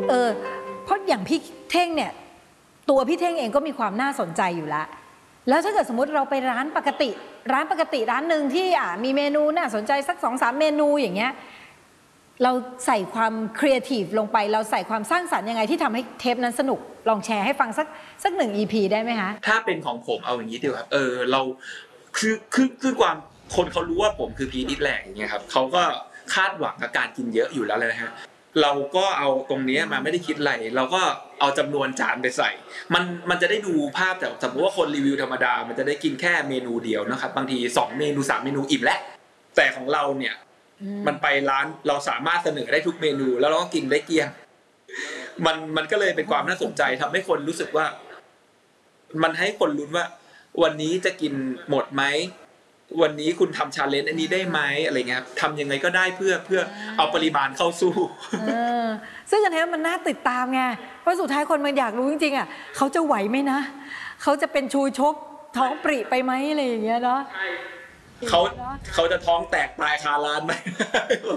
เพราะอย่างพี่เท่งเนี่ยตัวพี่เท่งเองก็มีความน่าสนใจอยู่แล้วถ้าเกิดสมมติเราไปร้านปกติร้านหนึ่งที่มีเมนูน่าสนใจสัก 2-3 เมนูอย่างเงี้ยเราใส่ความครีเอทีฟลงไปเราใส่ความสร้างสรรค์ยังไงที่ทำให้เทปนั้นสนุกลองแชร์ให้ฟังสัก1 EP ได้ไหมคะถ้าเป็นของผมเอาอย่างนี้ดีครับเราคือความคนเขารู้ว่าผมคือพีทอิทแหลกอย่างเงี้ยครับเขาก็คาดหวังกับการกินเยอะอยู่แล้วเลยนะฮะเราก็เอาตรงนี้มาไม่ได้คิดอะไรเราก็เอาจำนวนจานไปใส่มันจะได้ดูภาพแต่สมมติว่าคนรีวิวธรรมดามันจะได้กินแค่เมนูเดียวนะครับบางที2 เมนู 3 เมนูอิ่มแล้วแต่ของเราเนี่ยมันไปร้านเราสามารถเสนอได้ทุกเมนูแล้วเราก็กินได้เกลี้ยงมันก็เลยเป็นความน่าสนใจทำให้คนรู้สึกว่ามันให้คนลุ้นว่าวันนี้จะกินหมดไหมวันนี้คุณทำชาเลนจ์อันนี้ได้ไหมอะไรเงี้ยทำยังไงก็ได้เพื่อเอาปริมาณเข้าสู้ซึ่งอันนี้มันน่าติดตามไงเพราะสุดท้ายคนมันอยากรู้จริงๆเขาจะไหวไหมนะเขาจะเป็นชูชกท้องปริไปไหมอะไรอย่างเงี้ยเนาะเขาจะท้องแตกตายคาร้านไหม